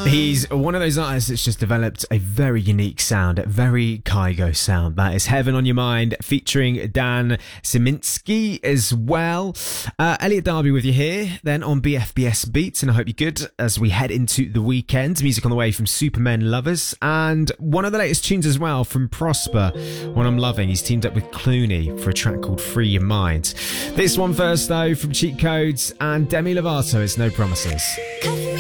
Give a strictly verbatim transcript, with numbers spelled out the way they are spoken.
He's one of those artists that's just developed a very unique sound, a very Kygo sound. That is Heaven on Your Mind, featuring Dan Siminski as well. Uh, Elliot Darby with you here, then on B F B S Beats, and I hope you're good as we head into the weekend. Music on the way from Supermen Lovers, and one of the latest tunes as well from Prosper, one I'm loving. He's teamed up with Clooney for a track called Free Your Mind. This one first though, from Cheat Codes and Demi Lovato, is No Promises.